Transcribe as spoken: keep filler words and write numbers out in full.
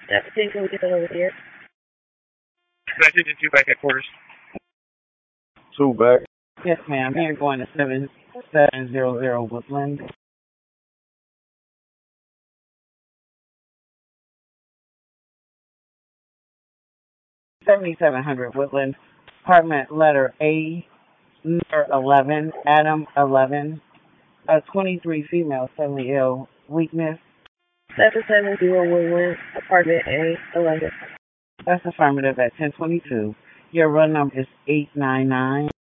That's the thing we get over here. Can I take the two back headquarters? Two back. Yes, ma'am. You're going to seven seven zero zero Woodland. seventy-seven hundred Woodland. Apartment letter A, number eleven, Adam eleven. A twenty-three female, suddenly ill. Weakness. seven seven zero Woodland, apartment A, eleven. That's affirmative at ten twenty-two. Your run number is eight nine nine.